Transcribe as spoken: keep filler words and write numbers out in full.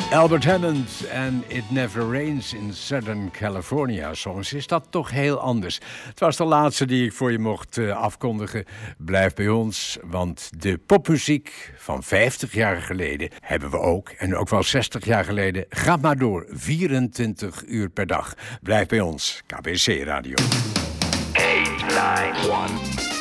Albert Hammond en It Never Rains in Southern California. Soms is dat toch heel anders. Het was de laatste die ik voor je mocht uh, afkondigen. Blijf bij ons, want de popmuziek van vijftig jaar geleden hebben we ook. En ook wel zestig jaar geleden. Ga maar door, vierentwintig uur per dag. Blijf bij ons, K B C Radio. eight nine one